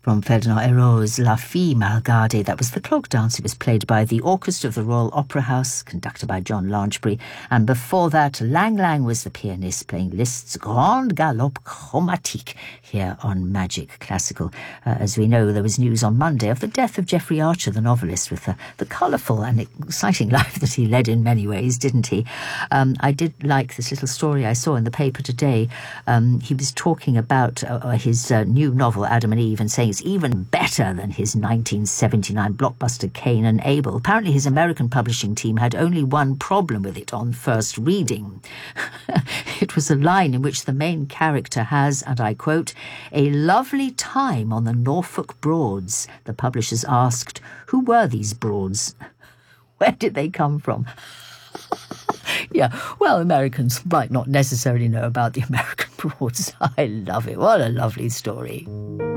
From Ferdinand Héro's La Fille Mal Gardée. That was The Clog Dance. It was played by the Orchestra of the Royal Opera House, conducted by John Langebury. And before that, Lang Lang was the pianist playing Liszt's Grande Galope Chromatique here on Magic Classical. As we know, there was news on Monday of the death of Jeffrey Archer, the novelist, with the colourful and exciting life that he led in many ways, didn't he? I did like this little story I saw in the paper today. He was talking about his new novel, Adam and Eve, and saying it's even better than his 1979 blockbuster Cain and Abel. Apparently his American publishing team had only one problem with it on first reading. It was a line in which the main character has, and I quote, "a lovely time on the Norfolk Broads." The publishers asked, who were these Broads? Where did they come from? Yeah, well, Americans might not necessarily know about the American Broads. I love it. What a lovely story.